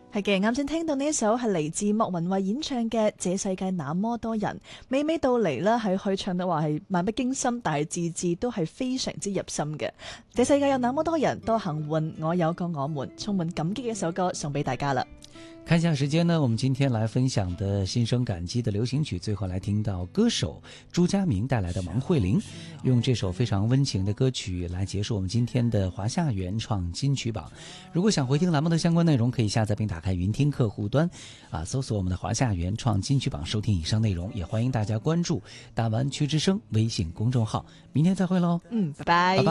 係嘅，啱先聽到呢一首係嚟自莫文蔚演唱嘅《這世界那麼多人》，娓娓道嚟呢係可以唱到話係漫不經心，但係字字都係非常之入心嘅。這世界有那麼多人，多幸運我有個我們，充滿感激嘅一首歌送俾大家啦。 看一下時間呢，我們今天來分享的心生感激的流行曲，最後來聽到歌手朱家明帶來的王慧玲，用這首非常溫情的歌曲來結束我們今天的華夏原創金曲榜。如果想回聽欄目的相關內容，可以下載並打開雲聽客戶端搜索我們的華夏原創金曲榜收聽以上內容，也歡迎大家關注大灣區之聲微信公眾號。明天再會嘍， 拜拜。